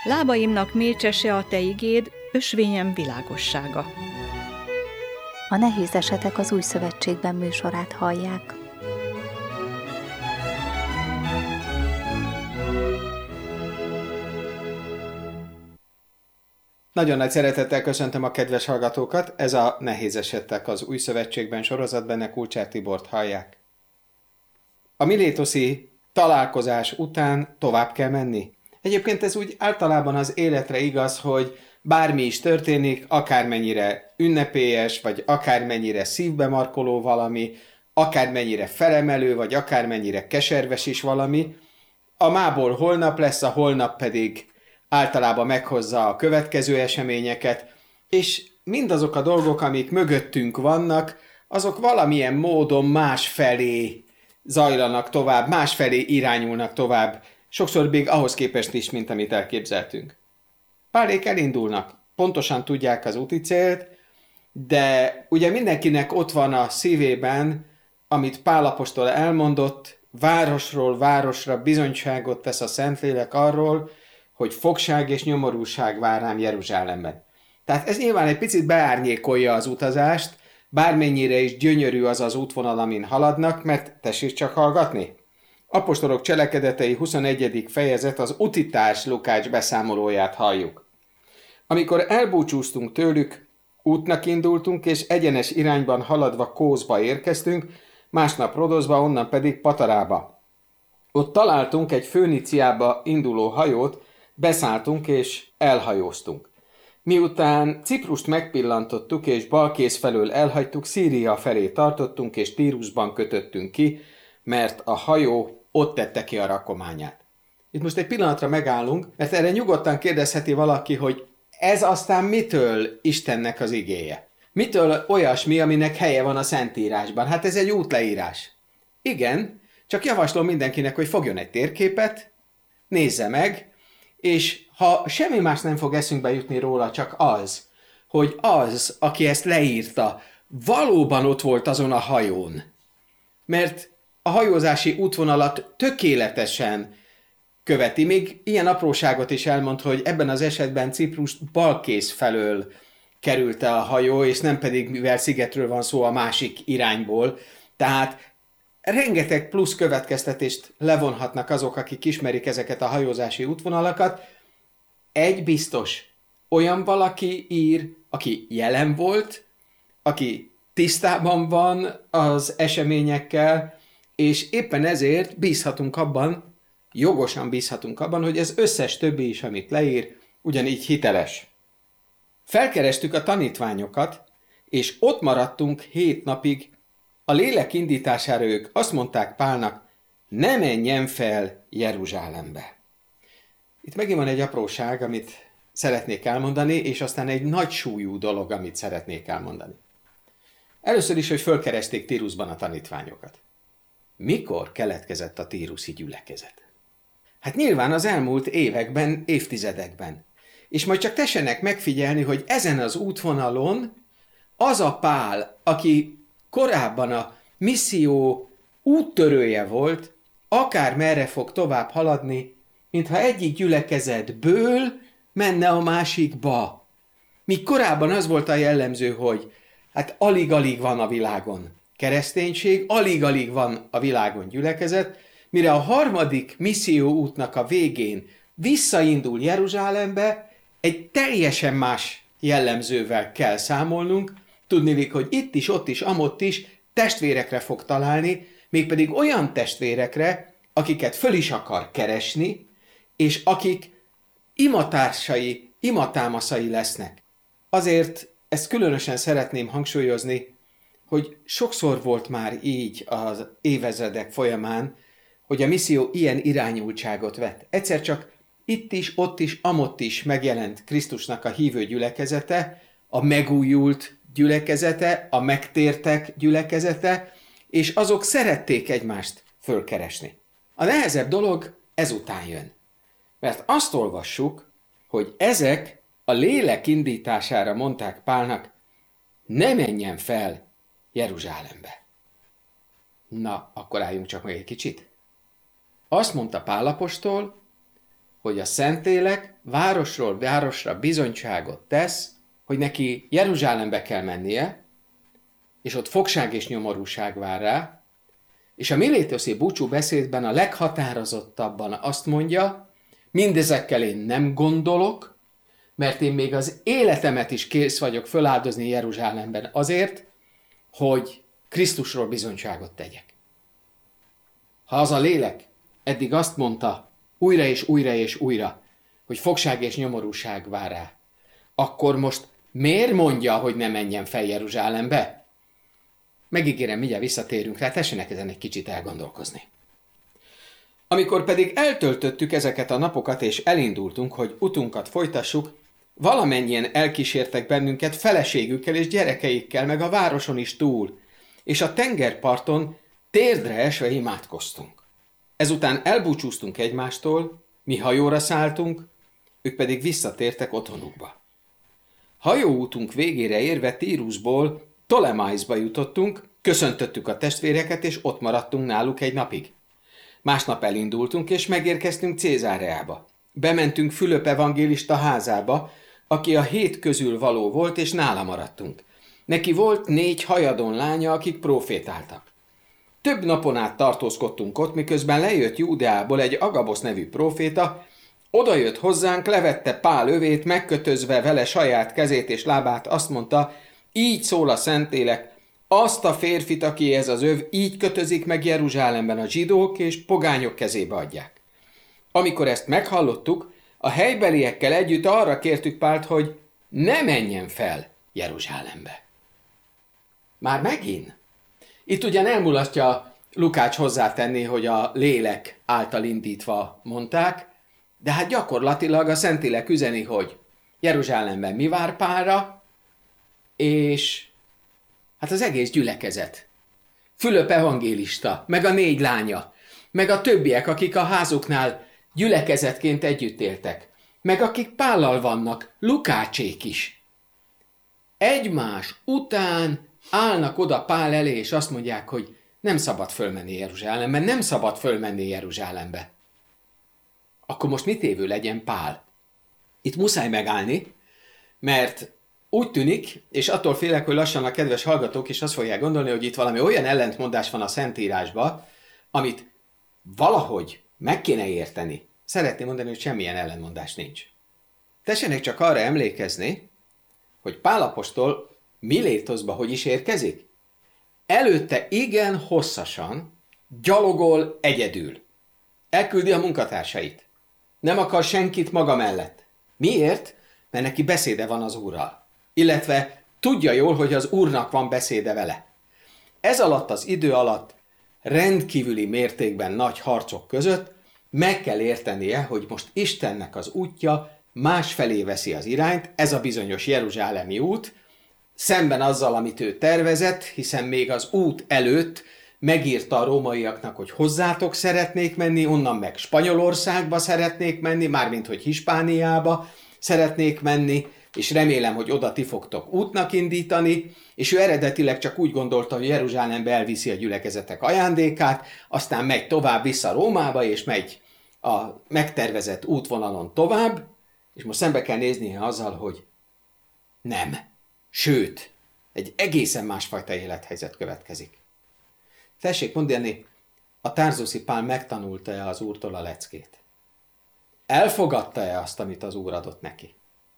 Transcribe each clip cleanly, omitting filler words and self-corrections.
Lábaimnak mécsese a te igéd, ösvényem világossága. A Nehéz esetek az Új Szövetségben műsorát hallják. Nagyon nagy szeretettel köszöntöm a kedves hallgatókat, ez a Nehéz esetek az Új Szövetségben sorozat, benne Kulcsár Tibort hallják. A milétoszi találkozás után tovább kell menni. Egyébként ez úgy általában az életre igaz, hogy bármi is történik, akármennyire ünnepélyes, vagy akármennyire szívbe markoló valami, akármennyire felemelő, vagy akármennyire keserves is valami, a mából holnap lesz, a holnap pedig általában meghozza a következő eseményeket, és mindazok a dolgok, amik mögöttünk vannak, azok valamilyen módon másfelé zajlanak tovább, másfelé irányulnak tovább, sokszor még ahhoz képest is, mint amit elképzeltünk. Pálék elindulnak, pontosan tudják az úti célt, de ugye mindenkinek ott van a szívében, amit Pál apostol elmondott, városról városra bizonyságot tesz a Szentlélek arról, hogy fogság és nyomorúság vár rám Jeruzsálemben. Tehát ez nyilván egy picit beárnyékolja az utazást, bármennyire is gyönyörű az az útvonal, amin haladnak, mert tessék csak hallgatni. Apostolok cselekedetei 21. fejezet, az utitárs Lukács beszámolóját halljuk. Amikor elbúcsúztunk tőlük, útnak indultunk, és egyenes irányban haladva Kószba érkeztünk, másnap Rodozba, onnan pedig Patarába. Ott találtunk egy Föníciába induló hajót, beszálltunk és elhajóztunk. Miután Ciprust megpillantottuk és balkész felől elhagytuk, Szíria felé tartottunk és Tírusban kötöttünk ki, mert a hajó ott tette ki a rakományát. Itt most egy pillanatra megállunk, mert erre nyugodtan kérdezheti valaki, hogy ez aztán mitől Istennek az igéje? Mitől olyasmi, aminek helye van a Szentírásban? Hát ez egy útleírás. Igen, csak javaslom mindenkinek, hogy fogjon egy térképet, nézze meg, és ha semmi más nem fog eszünkbe jutni róla, csak az, hogy az, aki ezt leírta, valóban ott volt azon a hajón. Mert a hajózási útvonalat tökéletesen követi. Még ilyen apróságot is elmond, hogy ebben az esetben Ciprust balkész felől kerülte a hajó, és nem pedig, mivel szigetről van szó, a másik irányból. Tehát rengeteg plusz következtetést levonhatnak azok, akik ismerik ezeket a hajózási útvonalakat. Egy biztos, olyan valaki ír, aki jelen volt, aki tisztában van az eseményekkel, és éppen ezért bízhatunk abban, jogosan bízhatunk abban, hogy ez összes többi is, amit leír, ugyanígy hiteles. Felkerestük a tanítványokat, és ott maradtunk 7 napig. A lélek indítására ők azt mondták Pálnak, ne menjen fel Jeruzsálembe. Itt megint van egy apróság, amit szeretnék elmondani, és aztán egy nagy súlyú dolog, amit szeretnék elmondani. Először is, hogy fölkeresték Tírusban a tanítványokat. Mikor keletkezett a tíruszi gyülekezet? Hát nyilván az elmúlt években, évtizedekben. És majd csak tessenek megfigyelni, hogy ezen az útvonalon az a Pál, aki korábban a misszió úttörője volt, akár merre fog tovább haladni, mintha egyik gyülekezetből menne a másikba. Míg korábban az volt a jellemző, hogy hát alig-alig van a világon kereszténység, alig-alig van a világon gyülekezet, mire a harmadik misszió útnak a végén visszaindul Jeruzsálembe, egy teljesen más jellemzővel kell számolnunk, tudniillik, hogy itt is, ott is, amott is testvérekre fog találni, mégpedig olyan testvérekre, akiket föl is akar keresni, és akik imatársai, imatámaszai lesznek. Azért ezt különösen szeretném hangsúlyozni, hogy sokszor volt már így az évezredek folyamán, hogy a misszió ilyen irányultságot vett. Egyszer csak itt is, ott is, amott is megjelent Krisztusnak a hívő gyülekezete, a megújult gyülekezete, a megtértek gyülekezete, és azok szerették egymást fölkeresni. A nehezebb dolog ezután jön. Mert azt olvassuk, hogy ezek a lélek indítására mondták Pálnak, ne menjen fel Jeruzsálembe. Na, akkor álljunk csak meg egy kicsit. Azt mondta Pál apostol, hogy a Szentlélek városról városra bizonyságot tesz, hogy neki Jeruzsálembe kell mennie, és ott fogság és nyomorúság vár rá, és a milétoszi búcsú beszédben a leghatározottabban azt mondja, mindezekkel én nem gondolok, mert én még az életemet is kész vagyok föláldozni Jeruzsálemben azért, hogy Krisztusról bizonyságot tegyek. Ha az a lélek eddig azt mondta újra és újra és újra, hogy fogság és nyomorúság vár rá, akkor most miért mondja, hogy ne menjen fel Jeruzsálembe? Megígérem, mindjárt visszatérünk rá, tessenek ezen egy kicsit elgondolkozni. Amikor pedig eltöltöttük ezeket a napokat, és elindultunk, hogy utunkat folytassuk, valamennyien elkísértek bennünket feleségükkel és gyerekeikkel, meg a városon is túl, és a tengerparton térdre esve imádkoztunk. Ezután elbúcsúztunk egymástól, mi hajóra szálltunk, ők pedig visszatértek otthonukba. Hajóútunk végére érve Tírusból Ptolemaisba jutottunk, köszöntöttük a testvéreket, és ott maradtunk náluk egy napig. Másnap elindultunk, és megérkeztünk Cézáreába. Bementünk Fülöp evangélista házába, aki a 7 közül való volt, és nála maradtunk. Neki volt 4 hajadon lánya, akik profétáltak. Több napon át tartózkodtunk ott, miközben lejött Júdeából egy Agabosz nevű próféta, odajött hozzánk, levette Pál övét, megkötözve vele saját kezét és lábát, azt mondta, így szól a Szentlélek, azt a férfit, aki ez az öv, így kötözik meg Jeruzsálemben, a zsidók és pogányok kezébe adják. Amikor ezt meghallottuk, a helybeliekkel együtt arra kértük Pált, hogy ne menjen fel Jeruzsálembe. Már megint? Itt ugyan elmulasztja Lukács hozzátenni, hogy a lélek által indítva mondták, de hát gyakorlatilag a Szentlélek üzeni, hogy Jeruzsálemben mi vár Pálra, és hát az egész gyülekezet. Fülöp evangélista, meg a 4 lánya, meg a többiek, akik a házuknál gyülekezetként együtt éltek, meg akik Pállal vannak, Lukácsék is. Egymás után állnak oda Pál elé, és azt mondják, hogy nem szabad fölmenni Jeruzsálembe, nem szabad fölmenni Jeruzsálembe. Akkor most mit évő legyen Pál? Itt muszáj megállni, mert úgy tűnik, és attól félek, hogy lassan a kedves hallgatók is azt fogják gondolni, hogy itt valami olyan ellentmondás van a Szentírásban, amit valahogy meg kéne érteni. Szeretném mondani, hogy semmilyen ellentmondás nincs. Tessenek csak arra emlékezni, hogy Pál apostol Milétoszba hogy is érkezik? Előtte igen hosszasan gyalogol egyedül. Elküldi a munkatársait. Nem akar senkit maga mellett. Miért? Mert neki beszéde van az Úrral. Illetve tudja jól, hogy az Úrnak van beszéde vele. Ez alatt az idő alatt rendkívüli mértékben nagy harcok között meg kell értenie, hogy most Istennek az útja másfelé veszi az irányt, ez a bizonyos jeruzsálemi út, szemben azzal, amit ő tervezett, hiszen még az út előtt megírta a rómaiaknak, hogy hozzátok szeretnék menni, onnan meg Spanyolországba szeretnék menni, mármint hogy Hispániába szeretnék menni, és remélem, hogy oda ti fogtok útnak indítani, és ő eredetileg csak úgy gondolta, hogy Jeruzsálembe elviszi a gyülekezetek ajándékát, aztán megy tovább vissza Rómába, és megy a megtervezett útvonalon tovább, és most szembe kell néznie azzal, hogy nem. Sőt, egy egészen másfajta élethelyzet következik. Tessék mondani, a tárzuszi Pál megtanulta-e az Úrtól a leckét? Elfogadta-e azt, amit az Úr adott neki?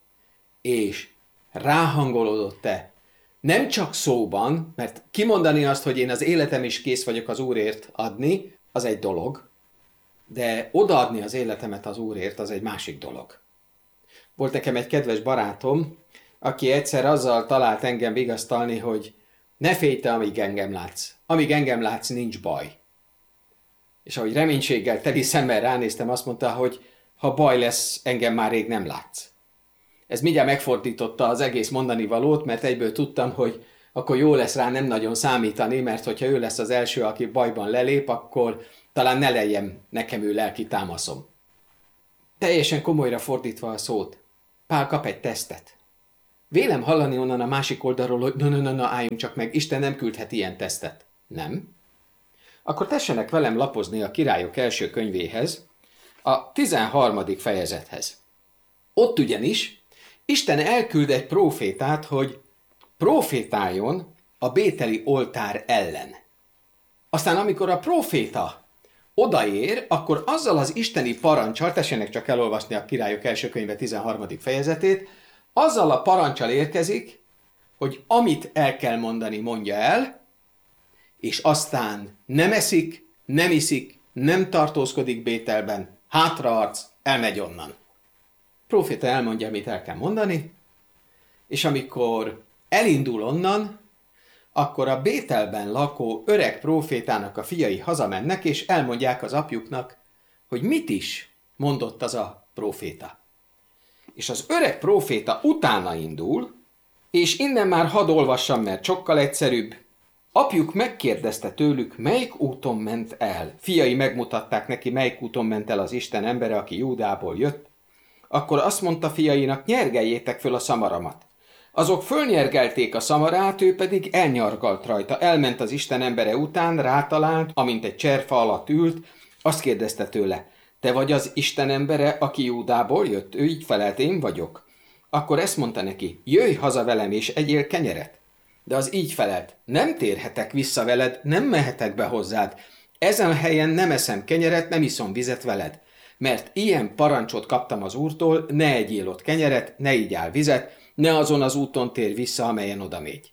És ráhangolódott-e nem csak szóban, mert kimondani azt, hogy én az életem is kész vagyok az Úrért adni, az egy dolog, de odaadni az életemet az Úrért, az egy másik dolog. Volt nekem egy kedves barátom, aki egyszer azzal talált engem vigasztalni, hogy ne félj te, amíg engem látsz. Amíg engem látsz, nincs baj. És ahogy reménységgel teli szemmel ránéztem, azt mondta, hogy ha baj lesz, engem már rég nem látsz. Ez mindjárt megfordította az egész mondani valót, mert egyből tudtam, hogy akkor jó lesz rá nem nagyon számítani, mert hogyha ő lesz az első, aki bajban lelép, akkor talán ne legyen nekem ő lelki támaszom. Teljesen komolyra fordítva a szót, Pál kap egy tesztet. Vélem hallani onnan a másik oldalról, hogy na, álljunk csak meg, Isten nem küldhet ilyen tesztet. Nem? Akkor tessenek velem lapozni a Királyok első könyvéhez, a 13. fejezethez. Ott ugyanis Isten elküld egy prófétát, hogy prófétáljon a bételi oltár ellen. Aztán amikor a próféta odaér, akkor azzal az isteni parancsal, tessenek csak elolvasni a Királyok első könyve 13. fejezetét, azzal a parancsal érkezik, hogy amit el kell mondani, mondja el, és aztán nem eszik, nem iszik, nem tartózkodik bételben, hátraarc, elmegy onnan. Próféta elmondja, amit el kell mondani, és amikor elindul onnan, akkor a Bételben lakó öreg prófétának a fiai hazamennek, és elmondják az apjuknak, hogy mit is mondott az a próféta. És az öreg próféta utána indul, és innen már hadd olvassam, mert sokkal egyszerűbb. Apjuk megkérdezte tőlük, melyik úton ment el. Fiai megmutatták neki, melyik úton ment el az Isten embere, aki Júdából jött. Akkor azt mondta fiainak, nyergeljétek föl a szamaramat. Azok fölnyergelték a szamarát, ő pedig elnyargalt rajta. Elment az Isten embere után, rátalált, amint egy cserfa alatt ült, azt kérdezte tőle, te vagy az Isten embere, aki Júdából jött? Ő így felelt, én vagyok. Akkor ezt mondta neki, jöjj haza velem és egyél kenyeret. De az így felelt, nem térhetek vissza veled, nem mehetek be hozzád. Ezen a helyen nem eszem kenyeret, nem iszom vizet veled. Mert ilyen parancsot kaptam az Úrtól, ne egyél ott kenyeret, ne igyál vizet, ne azon az úton tér vissza, amelyen odamégy.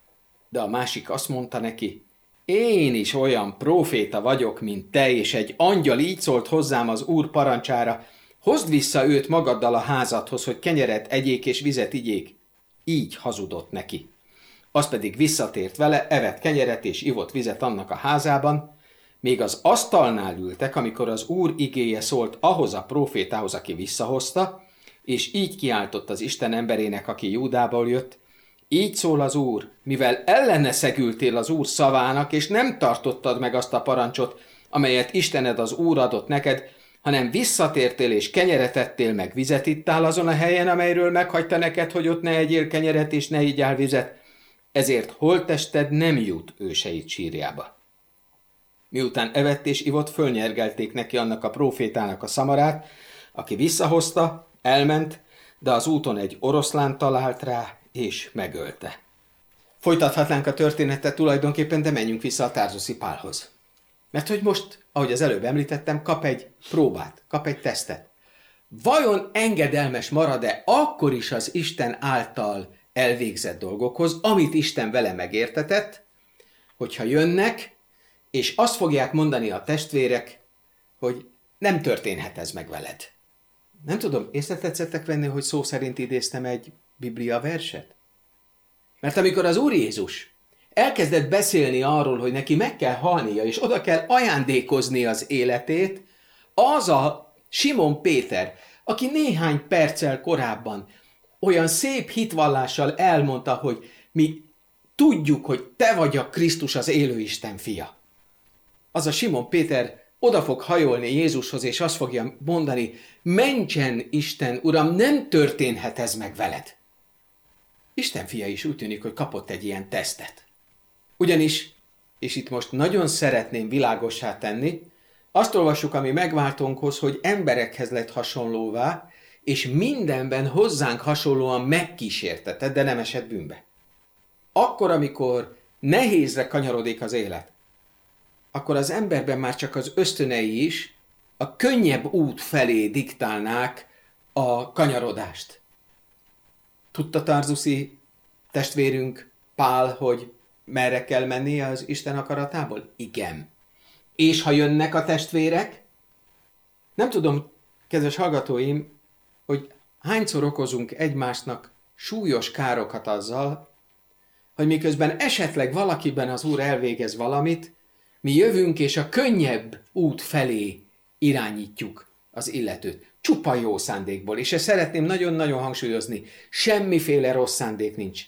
De a másik azt mondta neki, én is olyan próféta vagyok, mint te, és egy angyal így szólt hozzám az Úr parancsára, hozd vissza őt magaddal a házadhoz, hogy kenyeret egyék és vizet igyék. Így hazudott neki. Az pedig visszatért vele, evett kenyeret és ivott vizet annak a házában, még az asztalnál ültek, amikor az Úr igéje szólt ahhoz a prófétához, aki visszahozta, és így kiáltott az Isten emberének, aki Júdából jött, így szól az Úr, mivel ellene szegültél az Úr szavának, és nem tartottad meg azt a parancsot, amelyet Istened az Úr adott neked, hanem visszatértél és kenyeret ettél, meg vizet ittál azon a helyen, amelyről meghagyta neked, hogy ott ne egyél kenyeret és ne igyál vizet, ezért holttested nem jut őseit sírjába. Miután evett és ivott, fölnyergelték neki annak a prófétának a szamarát, aki visszahozta, elment, de az úton egy oroszlán talált rá, és megölte. Folytathatnánk a történetet tulajdonképpen, de menjünk vissza a Tarzuszi Pálhoz. Mert hogy most, ahogy az előbb említettem, kap egy próbát, kap egy tesztet. Vajon engedelmes marad-e akkor is az Isten által elvégzett dolgokhoz, amit Isten vele megértetett, hogyha jönnek, és azt fogják mondani a testvérek, hogy nem történhet ez meg veled. Nem tudom, észre tetszettek venni, hogy szó szerint idéztem egy Biblia verset? Mert amikor az Úr Jézus elkezdett beszélni arról, hogy neki meg kell halnia, és oda kell ajándékozni az életét, az a Simon Péter, aki néhány perccel korábban olyan szép hitvallással elmondta, hogy mi tudjuk, hogy te vagy a Krisztus, az élő Isten fia. Az a Simon Péter oda fog hajolni Jézushoz, és azt fogja mondani, mentsen Isten, Uram, nem történhet ez meg veled. Isten fia is úgy tűnik, hogy kapott egy ilyen tesztet. Ugyanis, és itt most nagyon szeretném világossá tenni, azt olvassuk a mi megváltónkhoz, hogy emberekhez lett hasonlóvá, és mindenben hozzánk hasonlóan megkísértetett, de nem esett bűnbe. Akkor, amikor nehézre kanyarodik az élet, akkor az emberben már csak az ösztönei is a könnyebb út felé diktálnák a kanyarodást. Tudta tarzuszi testvérünk Pál, hogy merre kell mennie az Isten akaratából? Igen. És ha jönnek a testvérek? Nem tudom, kedves hallgatóim, hogy hányszor okozunk egymásnak súlyos károkat azzal, hogy miközben esetleg valakiben az Úr elvégez valamit, mi jövünk és a könnyebb út felé irányítjuk az illetőt. Csupa jó szándékból, és ezt szeretném nagyon-nagyon hangsúlyozni, semmiféle rossz szándék nincs.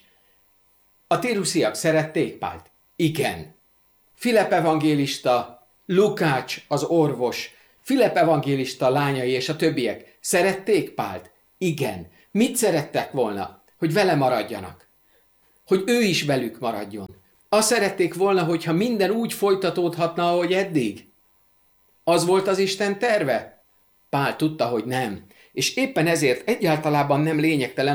A tírusziak szerették Pált? Igen. Filip evangélista, Lukács az orvos, Filip evangélista lányai és a többiek szerették Pált? Igen. Mit szerettek volna? Hogy vele maradjanak. Hogy ő is velük maradjon. Azt szerették volna, hogyha minden úgy folytatódhatna, ahogy eddig. Az volt az Isten terve? Pál tudta, hogy nem, és éppen ezért egyáltalában nem lényegtelen,